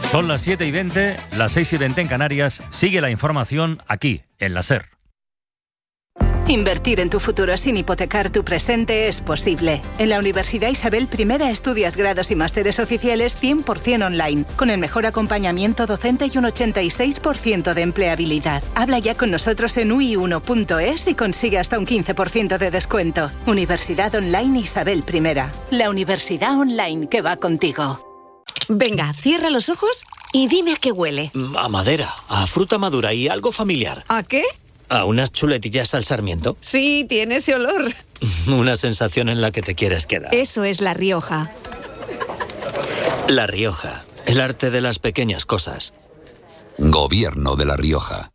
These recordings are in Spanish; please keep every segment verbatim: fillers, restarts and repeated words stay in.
Son las siete y veinte, las seis y veinte en Canarias. Sigue la información aquí, en la SER. Invertir en tu futuro sin hipotecar tu presente es posible. En la Universidad Isabel I estudias grados y másteres oficiales cien por ciento online, con el mejor acompañamiento docente y un ochenta y seis por ciento de empleabilidad. Habla ya con nosotros en u i uno punto es y consigue hasta un quince por ciento de descuento. Universidad Online Isabel I. La universidad online que va contigo. Venga, cierra los ojos y dime a qué huele. A madera, a fruta madura y algo familiar. ¿A qué? ¿A unas chuletillas al sarmiento? Sí, tiene ese olor. Una sensación en la que te quieres quedar. Eso es La Rioja. La Rioja, el arte de las pequeñas cosas. Gobierno de La Rioja.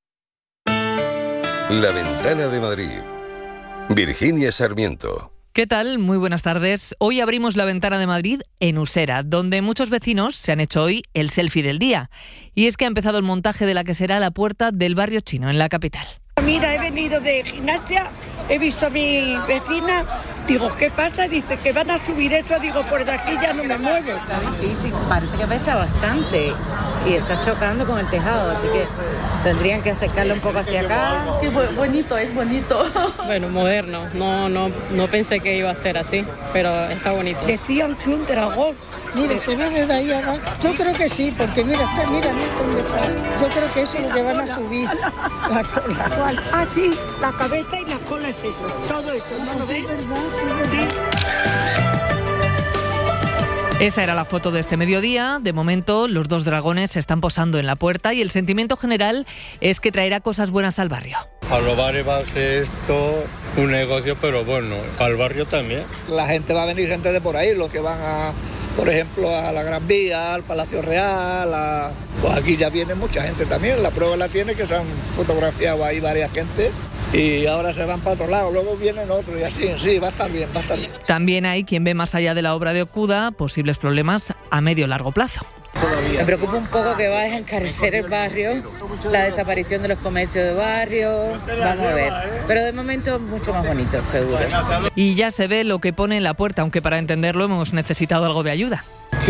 La Ventana de Madrid. Virginia Sarmiento. ¿Qué tal? Muy buenas tardes. Hoy abrimos la Ventana de Madrid en Usera, donde muchos vecinos se han hecho hoy el selfie del día. Y es que ha empezado el montaje de la que será la puerta del barrio chino en la capital. Mira, he venido de gimnasia, he visto a mi vecina, digo, ¿qué pasa? Dice que van a subir eso, digo, por de aquí ya no me muevo. Está difícil, parece que pesa bastante y está chocando con el tejado, así que tendrían que acercarlo un poco hacia acá. Qué bonito, es bonito. Bueno, moderno, no, no, no pensé que iba a ser así, pero está bonito. Decían que un dragón, mire, se ve desde ahí abajo. Yo creo que sí, porque mira, está, mira, mira dónde está. Yo creo que eso es lo que van a subir. La cola. Ah, sí, la cabeza y la cola es eso, todo eso, ¿no lo ves? Sí. Esa era la foto de este mediodía. De momento, los dos dragones se están posando en la puerta y el sentimiento general es que traerá cosas buenas al barrio. A los bares va a ser esto un negocio, pero bueno, al barrio también. La gente va a venir, gente de por ahí, los que van a, por ejemplo, a la Gran Vía, al Palacio Real, a... pues aquí ya viene mucha gente también. La prueba la tiene que se han fotografiado ahí varias gente. Y ahora se van para otro lado, luego vienen otros y así, sí, va a estar bien, va a estar bien. También hay quien ve más allá de la obra de Okuda posibles problemas a medio largo plazo. Me preocupa un poco que va a encarecer el barrio, la desaparición de los comercios de barrio, vamos a ver. Pero de momento mucho más bonito, seguro. Y ya se ve lo que pone en la puerta, aunque para entenderlo hemos necesitado algo de ayuda.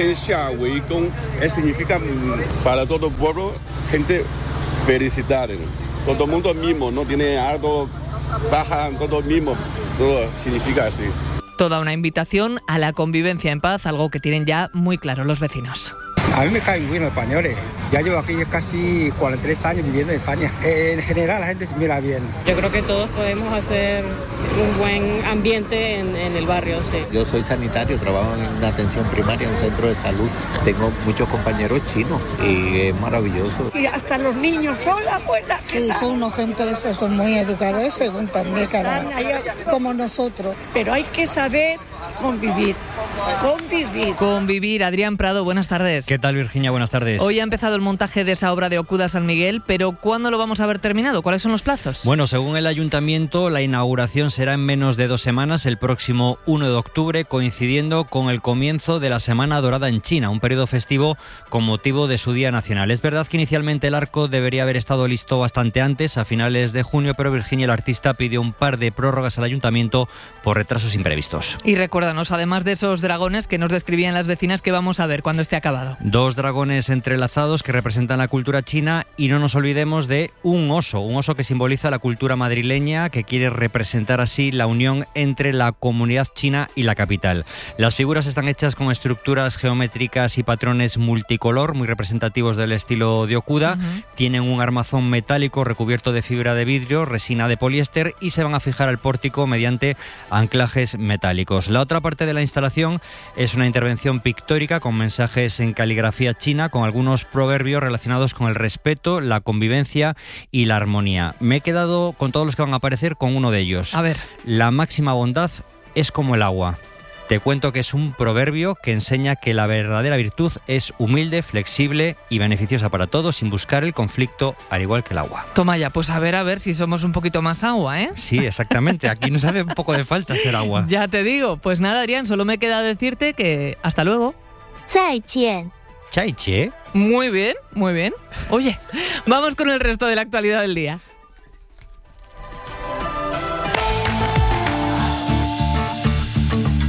Significa para todo el pueblo, gente felicitar. Todo el mundo mismo, no tiene algo, bajan todo el mismo, todo significa así. Toda una invitación a la convivencia en paz, algo que tienen ya muy claro los vecinos. A mí me caen bien los españoles. Ya llevo aquí casi cuarenta y tres años viviendo en España. En general la gente se mira bien. Yo creo que todos podemos hacer un buen ambiente en, en el barrio, sí. Yo soy sanitario, trabajo en atención primaria, en un centro de salud. Tengo muchos compañeros chinos y es maravilloso. Y hasta los niños son la buena. Sí, son unos gente de estos, son muy educados, según también cada, como nosotros. Pero hay que saber convivir, convivir. Convivir. Adrián Prado, buenas tardes. ¿Qué tal, Virginia? Buenas tardes. Hoy ha empezado el montaje de esa obra de Okuda San Miguel, pero ¿cuándo lo vamos a ver terminado? ¿Cuáles son los plazos? Bueno, según el ayuntamiento, la inauguración será en menos de dos semanas, el próximo uno de octubre, coincidiendo con el comienzo de la Semana Dorada en China, un periodo festivo con motivo de su Día Nacional. Es verdad que inicialmente el arco debería haber estado listo bastante antes, a finales de junio, pero Virginia, el artista, pidió un par de prórrogas al ayuntamiento por retrasos imprevistos. Y recuérdanos, además de esos dragones que nos describían las vecinas, que vamos a ver cuando esté acabado. Dos dragones entrelazados que representan la cultura china y no nos olvidemos de un oso, un oso que simboliza la cultura madrileña, que quiere representar así la unión entre la comunidad china y la capital. Las figuras están hechas con estructuras geométricas y patrones multicolor, muy representativos del estilo de Okuda. Uh-huh. Tienen un armazón metálico recubierto de fibra de vidrio, resina de poliéster y se van a fijar al pórtico mediante anclajes metálicos. La otra parte de la instalación es una intervención pictórica con mensajes en caligrafía china, con algunos proverbios relacionados con el respeto, la convivencia y la armonía. Me he quedado con todos los que van a aparecer con uno de ellos. A ver. La máxima bondad es como el agua. Te cuento que es un proverbio que enseña que la verdadera virtud es humilde, flexible y beneficiosa para todos, sin buscar el conflicto, al igual que el agua. Toma ya, pues a ver, a ver si somos un poquito más agua, ¿eh? Sí, exactamente. Aquí nos hace un poco de falta ser agua. Ya te digo. Pues nada, Adrián, solo me queda decirte que hasta luego. 再见. Chaiche. Muy bien, muy bien. Oye, vamos con el resto de la actualidad del día. Y lo último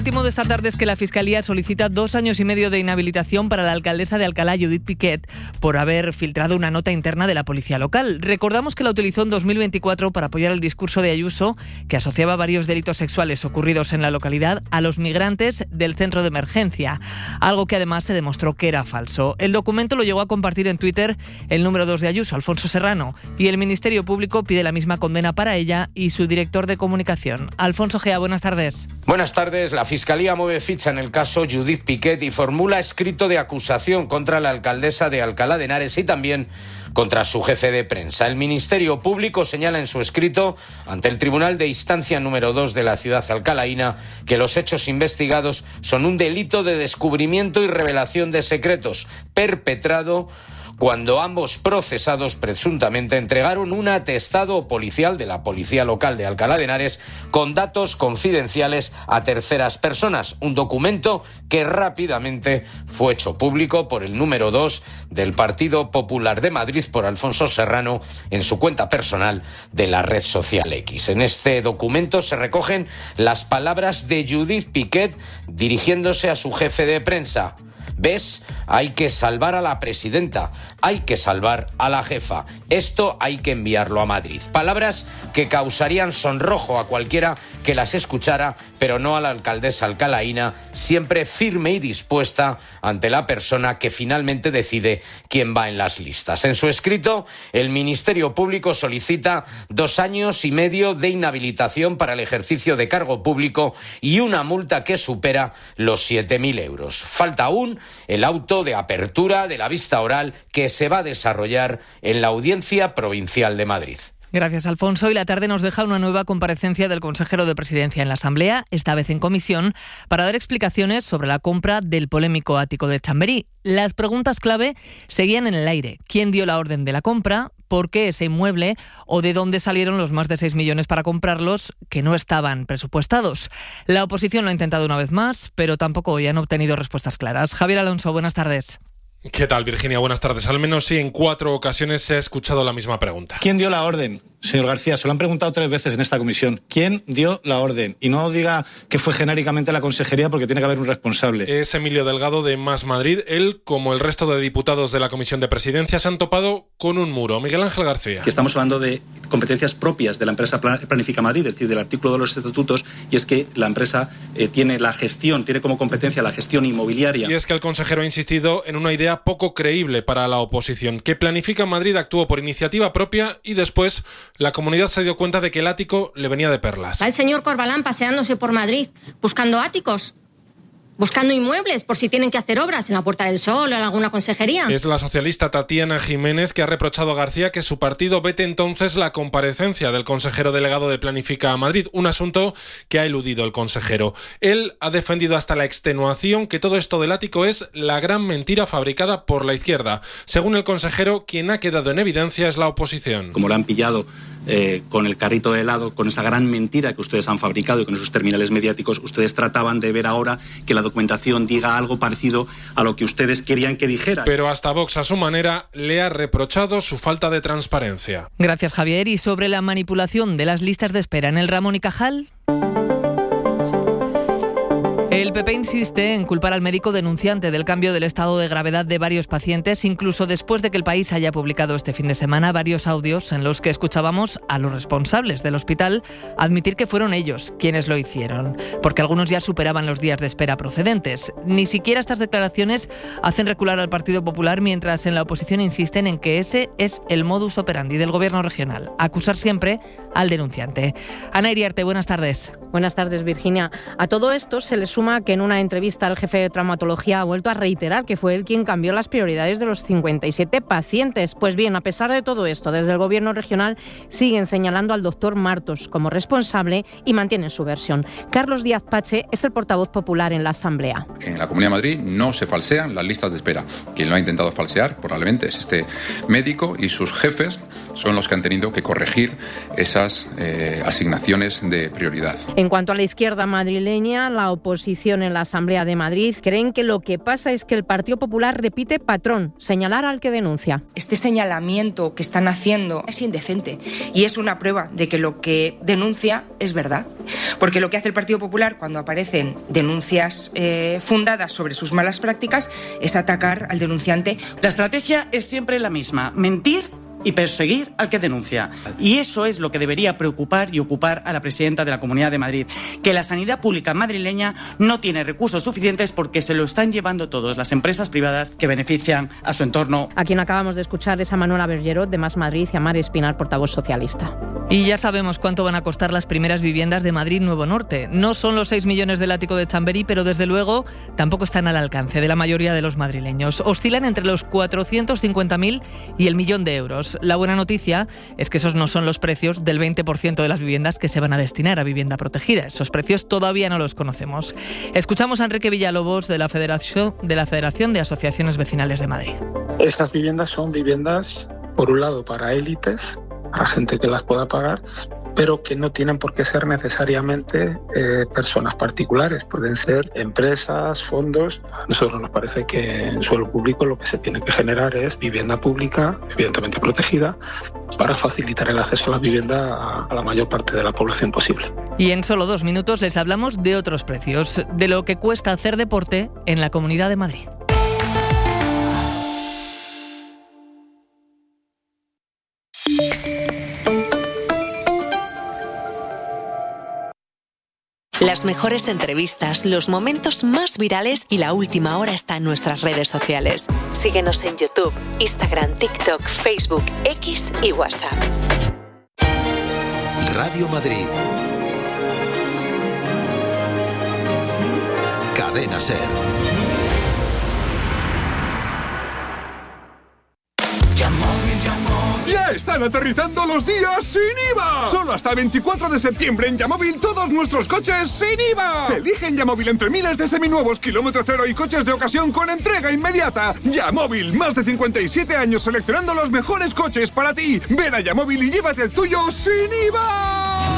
último de esta tarde es que la Fiscalía solicita dos años y medio de inhabilitación para la alcaldesa de Alcalá, Judith Piquet, por haber filtrado una nota interna de la policía local. Recordamos que la utilizó en dos mil veinticuatro para apoyar el discurso de Ayuso, que asociaba varios delitos sexuales ocurridos en la localidad a los migrantes del centro de emergencia, algo que además se demostró que era falso. El documento lo llegó a compartir en Twitter el número dos de Ayuso, Alfonso Serrano, y el Ministerio Público pide la misma condena para ella y su director de comunicación. Alfonso Gea, buenas tardes. Buenas tardes. La Fiscalía mueve ficha en el caso Judith Piquet y formula escrito de acusación contra la alcaldesa de Alcalá de Henares y también contra su jefe de prensa. El Ministerio Público señala en su escrito ante el Tribunal de Instancia número dos de la ciudad alcalaína que los hechos investigados son un delito de descubrimiento y revelación de secretos perpetrado cuando ambos procesados presuntamente entregaron un atestado policial de la Policía Local de Alcalá de Henares con datos confidenciales a terceras personas, un documento que rápidamente fue hecho público por el número dos del Partido Popular de Madrid, por Alfonso Serrano, en su cuenta personal de la red social X. En este documento se recogen las palabras de Judith Piquet dirigiéndose a su jefe de prensa. ¿Ves? Hay que salvar a la presidenta, hay que salvar a la jefa. Esto hay que enviarlo a Madrid. Palabras que causarían sonrojo a cualquiera que las escuchara, pero no a la alcaldesa alcalaína, siempre firme y dispuesta ante la persona que finalmente decide quién va en las listas. En su escrito, el Ministerio Público solicita dos años y medio de inhabilitación para el ejercicio de cargo público y una multa que supera los siete mil euros. Falta aún el auto de apertura de la vista oral que se va a desarrollar en la Audiencia Provincial de Madrid. Gracias, Alfonso. Y la tarde nos deja una nueva comparecencia del consejero de Presidencia en la Asamblea, esta vez en comisión, para dar explicaciones sobre la compra del polémico ático de Chamberí. Las preguntas clave seguían en el aire. ¿Quién dio la orden de la compra? ¿Por qué ese inmueble? ¿O de dónde salieron los más de seis millones para comprarlos que no estaban presupuestados? La oposición lo ha intentado una vez más, pero tampoco hoy han obtenido respuestas claras. Javier Alonso, buenas tardes. ¿Qué tal, Virginia? Buenas tardes. Al menos sí, en cuatro ocasiones se ha escuchado la misma pregunta. ¿Quién dio la orden? Señor García, se lo han preguntado tres veces en esta comisión. ¿Quién dio la orden? Y no diga que fue genéricamente la consejería, porque tiene que haber un responsable. Es Emilio Delgado, de Más Madrid. Él, como el resto de diputados de la Comisión de Presidencia, se han topado con un muro. Miguel Ángel García. Que estamos hablando de competencias propias de la empresa Planifica Madrid, es decir, del artículo de los estatutos, y es que la empresa eh, tiene la gestión, tiene como competencia la gestión inmobiliaria. Y es que el consejero ha insistido en una idea poco creíble para la oposición, que Planifica Madrid actuó por iniciativa propia y después la comunidad se dio cuenta de que el ático le venía de perlas. Va el señor Corbalán paseándose por Madrid, buscando áticos, buscando inmuebles por si tienen que hacer obras en la Puerta del Sol o en alguna consejería. Es la socialista Tatiana Jiménez que ha reprochado a García que su partido vete entonces la comparecencia del consejero delegado de Planifica a Madrid, un asunto que ha eludido el consejero. Él ha defendido hasta la extenuación que todo esto del ático es la gran mentira fabricada por la izquierda. Según el consejero, quien ha quedado en evidencia es la oposición. Como lo han pillado Eh, con el carrito de helado, con esa gran mentira que ustedes han fabricado y con esos terminales mediáticos, ustedes trataban de ver ahora que la documentación diga algo parecido a lo que ustedes querían que dijera. Pero hasta Vox, a su manera, le ha reprochado su falta de transparencia. Gracias, Javier. Y sobre la manipulación de las listas de espera en el Ramón y Cajal. El P P insiste en culpar al médico denunciante del cambio del estado de gravedad de varios pacientes, incluso después de que el País haya publicado este fin de semana varios audios en los que escuchábamos a los responsables del hospital admitir que fueron ellos quienes lo hicieron, porque algunos ya superaban los días de espera procedentes. Ni siquiera estas declaraciones hacen recular al Partido Popular, mientras en la oposición insisten en que ese es el modus operandi del Gobierno regional, acusar siempre al denunciante. Ana Iriarte, buenas tardes. Buenas tardes, Virginia. A todo esto se le suma que en una entrevista el jefe de traumatología ha vuelto a reiterar que fue él quien cambió las prioridades de los cincuenta y siete pacientes. Pues bien, a pesar de todo esto, desde el Gobierno regional siguen señalando al doctor Martos como responsable y mantienen su versión. Carlos Díaz Pache es el portavoz popular en la Asamblea. En la Comunidad de Madrid no se falsean las listas de espera. Quien lo ha intentado falsear probablemente es este médico y sus jefes son los que han tenido que corregir esas eh, asignaciones de prioridad. En cuanto a la izquierda madrileña, la oposición en la Asamblea de Madrid creen que lo que pasa es que el Partido Popular repite patrón, señalar al que denuncia. Este señalamiento que están haciendo es indecente y es una prueba de que lo que denuncia es verdad. Porque lo que hace el Partido Popular cuando aparecen denuncias eh, fundadas sobre sus malas prácticas es atacar al denunciante. La estrategia es siempre la misma: mentir y perseguir al que denuncia. Y eso es lo que debería preocupar y ocupar a la presidenta de la Comunidad de Madrid, que la sanidad pública madrileña no tiene recursos suficientes porque se lo están llevando todos las empresas privadas que benefician a su entorno. A quien acabamos de escuchar es a Manuela Bergerot, de Más Madrid, y a Mari Espinar, portavoz socialista. Y ya sabemos cuánto van a costar las primeras viviendas de Madrid Nuevo Norte. No son los seis millones del ático de Chamberí, pero desde luego tampoco están al alcance de la mayoría de los madrileños. Oscilan entre los cuatrocientos cincuenta mil y el millón de euros. La buena noticia es que esos no son los precios del veinte por ciento de las viviendas que se van a destinar a vivienda protegida. Esos precios todavía no los conocemos. Escuchamos a Enrique Villalobos de la Federación de, la Federación de Asociaciones Vecinales de Madrid. Estas viviendas son viviendas, por un lado, para élites, para gente que las pueda pagar, pero que no tienen por qué ser necesariamente eh, personas particulares. Pueden ser empresas, fondos. A nosotros nos parece que en suelo público lo que se tiene que generar es vivienda pública, evidentemente protegida, para facilitar el acceso a la vivienda a, a la mayor parte de la población posible. Y en solo dos minutos les hablamos de otros precios, de lo que cuesta hacer deporte en la Comunidad de Madrid. Las mejores entrevistas, los momentos más virales y la última hora está en nuestras redes sociales. Síguenos en YouTube, Instagram, TikTok, Facebook, X y WhatsApp. Radio Madrid. Cadena SER. ¡Ya están aterrizando los días sin I V A! Solo hasta el veinticuatro de septiembre en Yamóvil todos nuestros coches sin I V A. Elige en Yamóvil entre miles de seminuevos, kilómetro cero y coches de ocasión con entrega inmediata. Yamóvil, más de cincuenta y siete años seleccionando los mejores coches para ti. Ven a Yamóvil y llévate el tuyo sin I V A.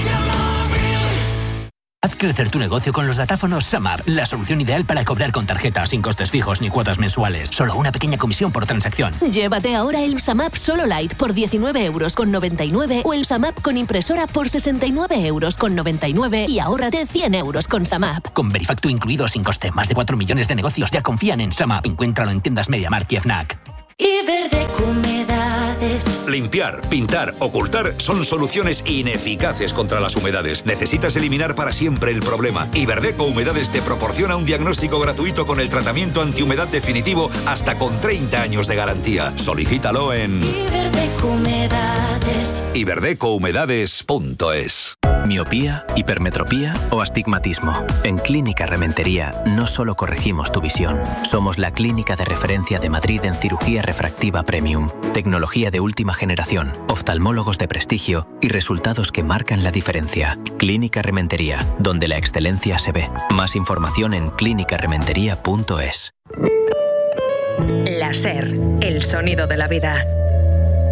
Haz crecer tu negocio con los datáfonos SumUp, la solución ideal para cobrar con tarjeta, sin costes fijos ni cuotas mensuales. Solo una pequeña comisión por transacción. Llévate ahora el SumUp Solo Lite por diecinueve euros con noventa y nueve o el SumUp con impresora por sesenta y nueve euros con noventa y nueve y ahórrate cien euros con SumUp. Con Verifactu incluido sin coste, más de cuatro millones de negocios ya confían en SumUp. Encuéntralo en tiendas MediaMarkt y FNAC. Iberdeco Humedades. Limpiar, pintar, ocultar son soluciones ineficaces contra las humedades. Necesitas eliminar para siempre el problema. Iberdeco Humedades te proporciona un diagnóstico gratuito con el tratamiento antihumedad definitivo hasta con treinta años de garantía. Solicítalo en Iberdeco Humedades. iberdeco humedades punto es. Miopía, hipermetropía o astigmatismo. En Clínica Rementería no solo corregimos tu visión, somos la clínica de referencia de Madrid en cirugía refractiva premium, tecnología de última generación, oftalmólogos de prestigio y resultados que marcan la diferencia. Clínica Rementería, donde la excelencia se ve. Más información en clínica rementería punto es. La SER, el sonido de la vida.